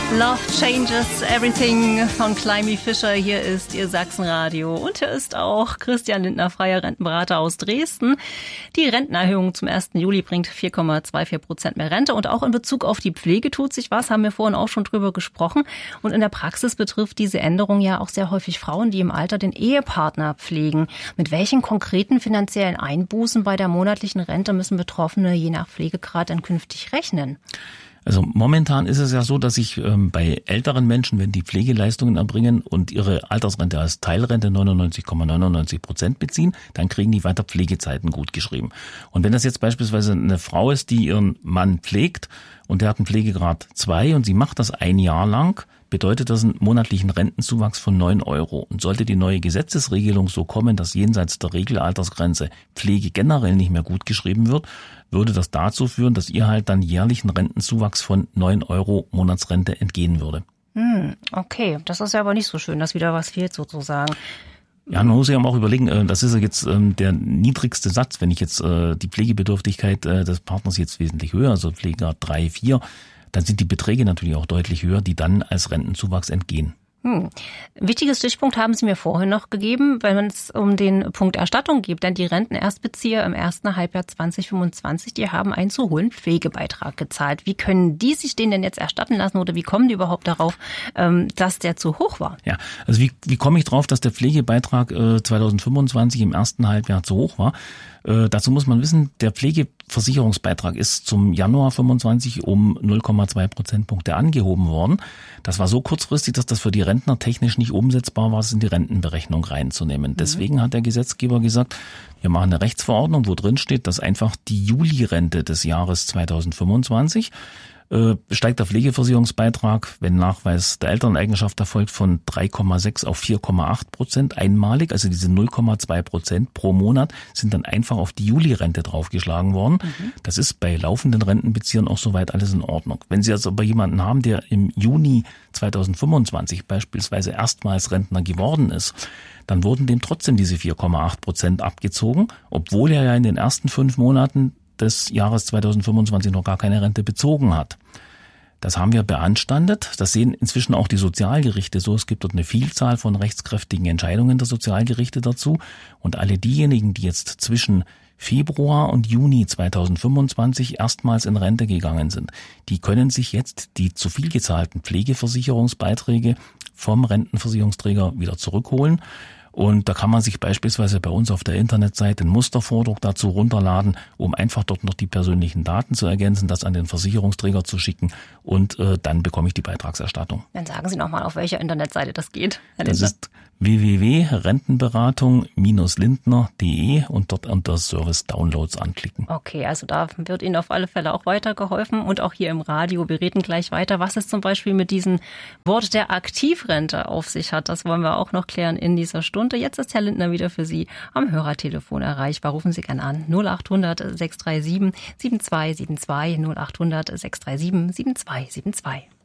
Love Changes Everything von Climby Fisher. Hier ist Ihr Sachsenradio. Und hier ist auch Christian Lindner, freier Rentenberater aus Dresden. Die Rentenerhöhung zum 1. Juli bringt 4,24% mehr Rente. Und auch in Bezug auf die Pflege tut sich was, haben wir vorhin auch schon drüber gesprochen. Und in der Praxis betrifft diese Änderung ja auch sehr häufig Frauen, die im Alter den Ehepartner pflegen. Mit welchen konkreten finanziellen Einbußen bei der monatlichen Rente müssen Betroffene je nach Pflegegrad dann künftig rechnen? Also momentan ist es ja so, dass sich bei älteren Menschen, wenn die Pflegeleistungen erbringen und ihre Altersrente als Teilrente 99,99% beziehen, dann kriegen die weiter Pflegezeiten gut geschrieben. Und wenn das jetzt beispielsweise eine Frau ist, die ihren Mann pflegt und der hat einen Pflegegrad 2 und sie macht das ein Jahr lang, bedeutet das einen monatlichen Rentenzuwachs von 9 Euro. Und sollte die neue Gesetzesregelung so kommen, dass jenseits der Regelaltersgrenze Pflege generell nicht mehr gut geschrieben wird, würde das dazu führen, dass ihr halt dann jährlichen Rentenzuwachs von 9 Euro Monatsrente entgehen würde. Okay, das ist ja aber nicht so schön, dass wieder was fehlt sozusagen. Ja, man muss sich auch überlegen, das ist ja jetzt der niedrigste Satz, wenn ich jetzt die Pflegebedürftigkeit des Partners jetzt wesentlich höher, also Pflegegrad 3, 4, dann sind die Beträge natürlich auch deutlich höher, die dann als Rentenzuwachs entgehen. Ein wichtiges Stichpunkt haben Sie mir vorhin noch gegeben, wenn es um den Punkt Erstattung geht. Denn die Rentenerstbezieher im ersten Halbjahr 2025, die haben einen zu hohen Pflegebeitrag gezahlt. Wie können die sich den denn jetzt erstatten lassen oder wie kommen die überhaupt darauf, dass der zu hoch war? Ja, also wie komme ich drauf, dass der Pflegebeitrag 2025 im ersten Halbjahr zu hoch war? Dazu muss man wissen, der Pflegeversicherungsbeitrag ist zum Januar 25 um 0,2 Prozentpunkte angehoben worden. Das war so kurzfristig, dass das für die Rentner technisch nicht umsetzbar war, es in die Rentenberechnung reinzunehmen. Deswegen hat der Gesetzgeber gesagt, wir machen eine Rechtsverordnung, wo drin steht, dass einfach die Juli-Rente des Jahres 2025 steigt der Pflegeversicherungsbeitrag, wenn Nachweis der Elterneigenschaft erfolgt, von 3,6 auf 4,8% einmalig. Also diese 0,2% pro Monat sind dann einfach auf die Juli-Rente draufgeschlagen worden. Das ist bei laufenden Rentenbeziehern auch soweit alles in Ordnung. Wenn Sie also aber jemanden haben, der im Juni 2025 beispielsweise erstmals Rentner geworden ist, dann wurden dem trotzdem diese 4,8% abgezogen, obwohl er ja in den ersten 5 Monaten des Jahres 2025 noch gar keine Rente bezogen hat. Das haben wir beanstandet. Das sehen inzwischen auch die Sozialgerichte so. Es gibt dort eine Vielzahl von rechtskräftigen Entscheidungen der Sozialgerichte dazu. Und alle diejenigen, die jetzt zwischen Februar und Juni 2025 erstmals in Rente gegangen sind, die können sich jetzt die zu viel gezahlten Pflegeversicherungsbeiträge vom Rentenversicherungsträger wieder zurückholen. Und da kann man sich beispielsweise bei uns auf der Internetseite einen Mustervordruck dazu runterladen, um einfach dort noch die persönlichen Daten zu ergänzen, das an den Versicherungsträger zu schicken und dann bekomme ich die Beitragserstattung. Dann sagen Sie nochmal, auf welcher Internetseite das geht, Herr Lindner. Das ist www.rentenberatung-lindner.de und dort unter Service Downloads anklicken. Okay, also da wird Ihnen auf alle Fälle auch weitergeholfen und auch hier im Radio. Wir reden gleich weiter, was es zum Beispiel mit diesem Wort der Aktivrente auf sich hat. Das wollen wir auch noch klären in dieser Stunde. Jetzt ist Herr Lindner wieder für Sie am Hörertelefon erreichbar. Rufen Sie gerne an 0800 637 7272 0800 637 7272.